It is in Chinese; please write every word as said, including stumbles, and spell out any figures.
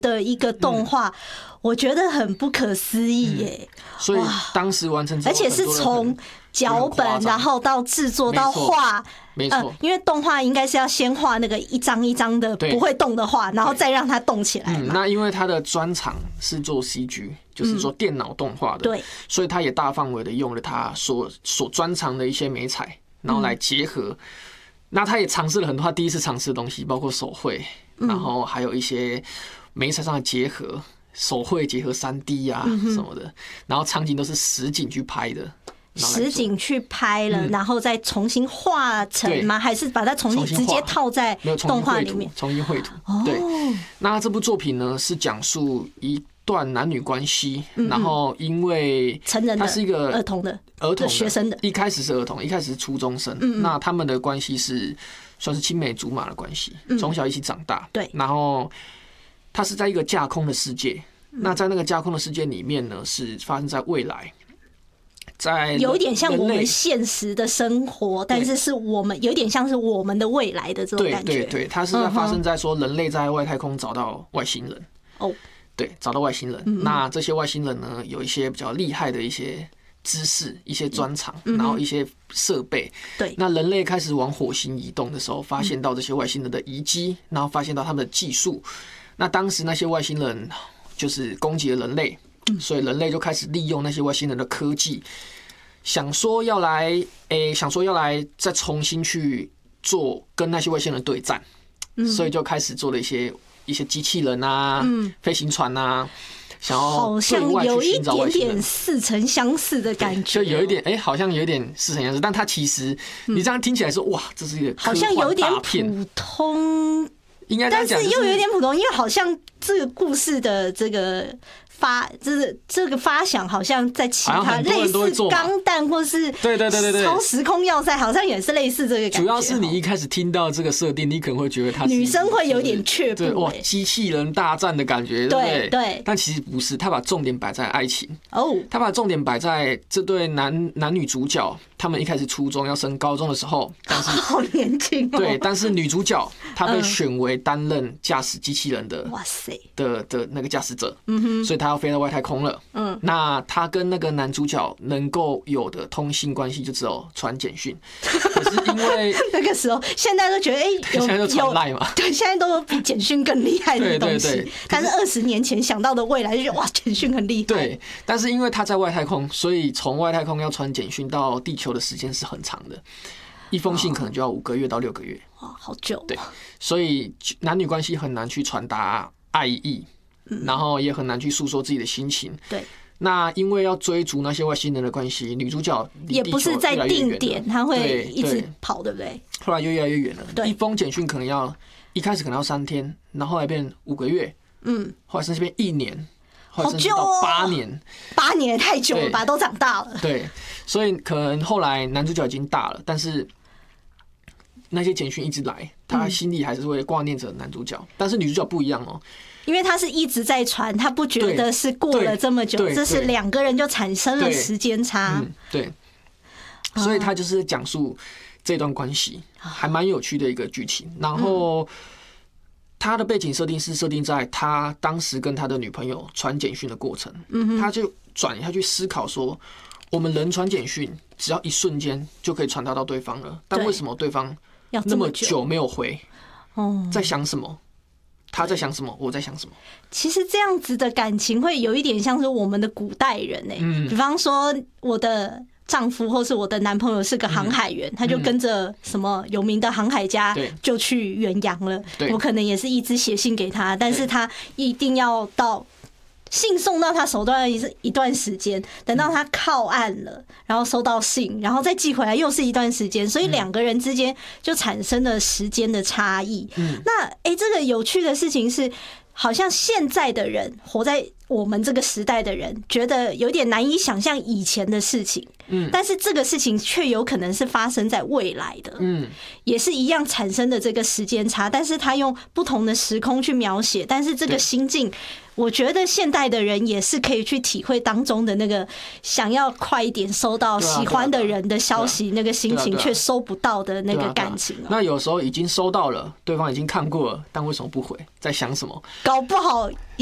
的一个动画，嗯、我觉得很不可思议耶、嗯！ 所以当时完成之后， 而且是从脚本，然后到制作到画， 没错、呃， 因为动画应该是要先画那个一张一张的不会动的画，然后再让它动起来嘛。 嗯，那因为他的专长是做 C G， 就是做电脑动画的， 对、嗯， 所以他也大范围的用了他所所专长的一些媒材，然后来结合。嗯、那他也尝试了很多他第一次尝试的东西，包括手绘，然后还有一些媒材上的结合，手绘结合 三 D 啊什么的，然后场景都是实景去拍的。 实景去拍了，嗯、然后再重新画成吗？还是把它重新直接套在动画里面？ 重新绘图。哦、对。那这部作品呢，是讲述一段男女关系，嗯、然后因为成人的， 他是一个儿童的儿童学生的， 一开始是儿童，一开始是初中生。嗯、那他们的关系是算是青梅竹马的关系，从、嗯、小一起长大。 对。 然后他是在一个架空的世界，嗯、那在那个架空的世界里面呢，是发生在未来。在有一点像我们现实的生活，但是是我们有点像是我们的未来的这种感觉。 对对对，它是在发生在说人类在外太空找到外星人。哦，对，找到外星人。嗯、那这些外星人呢，有一些比较厉害的一些知识、一些专长，嗯、然后一些设备。 对， 那人类开始往火星移动的时候，发现到这些外星人的遗迹，然后发现到他们的技术。那当时那些外星人就是攻击了人类。所以人类就开始利用那些外星人的科技，想说要来，诶、欸，想说要来再重新去做跟那些外星人对战，嗯、所以就开始做了一些一些机器人啊，嗯、飞行船啊，想要对外去寻找外星人，好像有一点点似曾相识的感觉， 就有一点，哎、欸，好像有一点似曾相识，但它其实你这样听起来说，哇，这是一个好像有点普通， 应该这样讲， 但是又有点普通，因为好像这个故事的这个。发就是这个发想，好像在其他类似钢弹或是对对对对对超时空要塞，好像也是类似这个感觉。 主要是你一开始听到这个设定，你可能会觉得它女生会有点却步， 哇，机器人大战的感觉，对不对？ 对。 但其实不是，他把重点摆在爱情哦，他把重点摆在这对男男女主角，他们一开始初中要升高中的时候，但是好年轻哦。 对，但是女主角她被选为担任驾驶机器人的， 哇塞的的那个驾驶者，嗯哼，所以她要飞到外太空了。嗯，那他跟那个男主角能够有的通信关系就只有传简讯，可是因为那个时候，现在都觉得哎、欸， 现在都传赖嘛， 对，现在都有比简讯更厉害的东西。 对对对， 但是二十年前想到的未来就觉得哇，简讯很厉害。 对，但是因为他在外太空，所以从外太空要传简讯到地球的时间是很长的，一封信可能就要五个月到六个月。 哇，好久。 对，所以男女关系很难去传达爱意。然后也很难去诉说自己的心情。 对， 那因为要追逐那些外星人的关系，女主角也不是在定点，她会一直跑，对不对？ 后来就越来越远了。 对， 一封简讯可能要一开始可能要三天，然后后来变五个月，嗯，后来甚至变一年，后来甚至到八年， 八年太久了吧？都长大了。 对，所以可能后来男主角已经大了，但是那些简讯一直来，他心里还是会挂念着男主角。但是女主角不一样哦。 因为他是一直在传，他不觉得是过了这么久，这是两个人就产生了时间差。 嗯，对，所以他就是讲述这段关系，还蛮有趣的一个剧情。然后他的背景设定是设定在他当时跟他的女朋友传简讯的过程，嗯，他就转下去思考说，我们人传简讯只要一瞬间就可以传达到对方了，但为什么对方那么久没有回？哦，在想什么？他在想什么？我在想什么？ 其实这样子的感情会有一点像是我们的古代人哎、欸，嗯、比方说我的丈夫或是我的男朋友是个航海员，嗯、他就跟着什么有名的航海家就去远洋了。我可能也是一直写信给他，但是他一定要到信送到他手段是一段时间，等到他靠岸了，然后收到信，然后再寄回来又是一段时间，所以两个人之间就产生了时间的差异。嗯、那哎、欸，这个有趣的事情是，好像现在的人活在我们这个时代的人觉得有点难以想象以前的事情，嗯，但是这个事情却有可能是发生在未来的，嗯，也是一样产生的这个时间差，但是他用不同的时空去描写，但是这个心境，我觉得现代的人也是可以去体会当中的那个想要快一点收到喜欢的人的消息，那个心情却收不到的那个感情。 那有时候已经收到了，对方已经看过了，但为什么不回？在想什么？ 搞不好